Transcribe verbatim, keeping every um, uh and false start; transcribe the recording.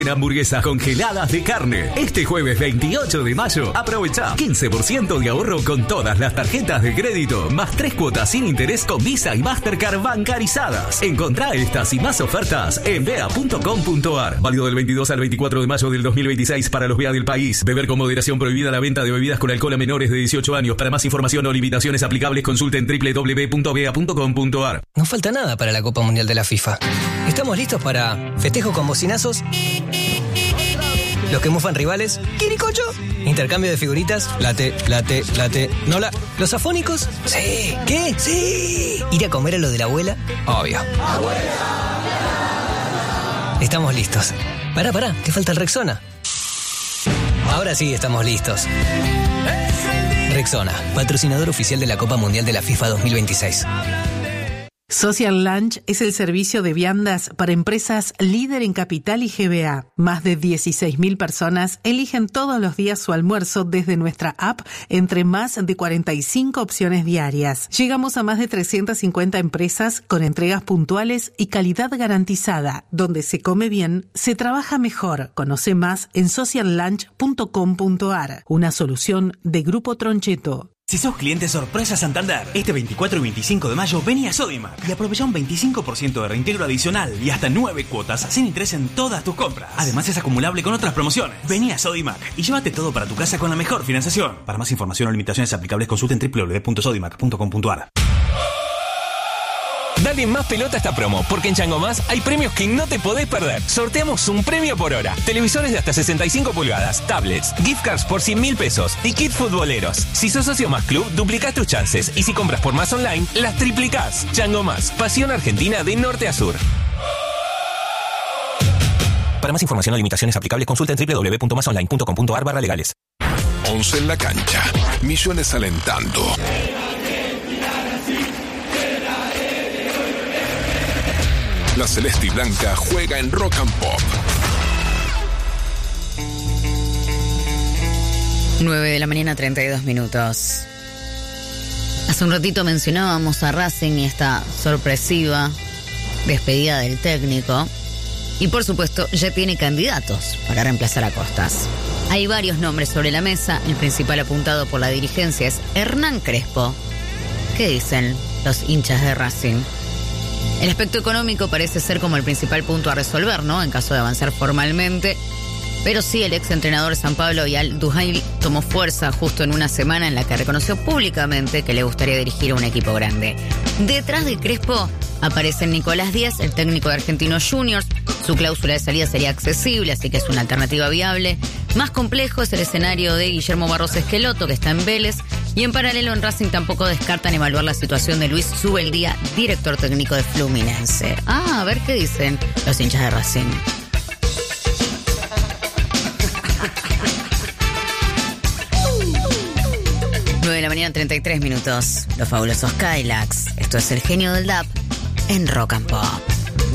Hamburguesas congeladas de carne. Este jueves veintiocho de mayo, aprovecha quince por ciento de ahorro con todas las tarjetas de crédito, más tres cuotas sin interés con Visa y Mastercard bancarizadas. Encontrá estas y más ofertas en vea punto com punto ar. Válido del veintidós al veinticuatro de mayo del dos mil veintiséis para los B E A del país. Beber con moderación. Prohibida la venta de bebidas con alcohol a menores de dieciocho años. Para más información o limitaciones aplicables, consulten doble u doble u doble u punto vea punto com punto ar. No falta nada para la Copa Mundial de la FIFA. Estamos listos para festejo con bocinazos, los que mufan rivales, ¡quiricocho! Intercambio de figuritas, late, late, late, ¿no la? ¿Los afónicos? Sí. ¿Qué? Sí. ¿Ir a comer a lo de la abuela? Obvio. ¡Abuela! Estamos listos. Pará, pará, que falta el Rexona. Ahora sí estamos listos. Rexona, patrocinador oficial de la Copa Mundial de la FIFA dos mil veintiséis. Social Lunch es el servicio de viandas para empresas líder en Capital y G B A. Más de dieciséis mil personas eligen todos los días su almuerzo desde nuestra app entre más de cuarenta y cinco opciones diarias. Llegamos a más de trescientas cincuenta empresas con entregas puntuales y calidad garantizada. Donde se come bien, se trabaja mejor. Conoce más en social lunch punto com punto ar. Una solución de Grupo Troncheto. Si sos cliente sorpresa Santander, este veinticuatro y veinticinco de mayo vení a Sodimac y aprovecha un veinticinco por ciento de reintegro adicional y hasta nueve cuotas sin interés en todas tus compras. Además es acumulable con otras promociones. Vení a Sodimac y llévate todo para tu casa con la mejor financiación. Para más información o limitaciones aplicables, consulten doble u doble u doble u punto sodimac punto com punto ar. Dale más pelota a esta promo, porque en Chango Más hay premios que no te podés perder. Sorteamos un premio por hora. Televisores de hasta sesenta y cinco pulgadas, tablets, gift cards por cien mil pesos y kit futboleros. Si sos socio Más Club, duplicás tus chances. Y si compras por Más Online, las triplicás. Chango Más, pasión argentina de norte a sur. Para más información o limitaciones aplicables, consulta en doble u doble u doble u punto más online punto com punto ar barra legales. once en la cancha. Millones alentando. La Celeste y Blanca juega en Rock and Pop. nueve de la mañana, treinta y dos minutos. Hace un ratito mencionábamos a Racing y esta sorpresiva despedida del técnico. Y por supuesto ya tiene candidatos para reemplazar a Costas. Hay varios nombres sobre la mesa. El principal apuntado por la dirigencia es Hernán Crespo. ¿Qué dicen los hinchas de Racing? El aspecto económico parece ser como el principal punto a resolver, ¿no? En caso de avanzar formalmente. Pero sí, el ex entrenador San Pablo y Al Duhail tomó fuerza justo en una semana en la que reconoció públicamente que le gustaría dirigir a un equipo grande. Detrás de Crespo aparece Nicolás Díaz, el técnico de Argentinos Juniors. Su cláusula de salida sería accesible, así que es una alternativa viable. Más complejo es el escenario de Guillermo Barros Esqueloto, que está en Vélez. Y en paralelo en Racing tampoco descartan evaluar la situación de Luis Zubeldía, director técnico de Fluminense. Ah, a ver qué dicen los hinchas de Racing. nueve de la mañana, treinta y tres minutos. Los fabulosos Kylax. Esto es el genio del D A P en Rock and Pop.